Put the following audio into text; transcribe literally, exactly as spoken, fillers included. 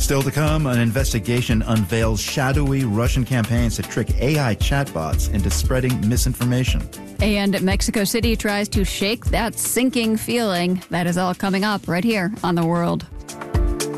Still to come, an investigation unveils shadowy Russian campaigns to trick A I chatbots into spreading misinformation. And Mexico City tries to shake that sinking feeling. That is all coming up right here on The World.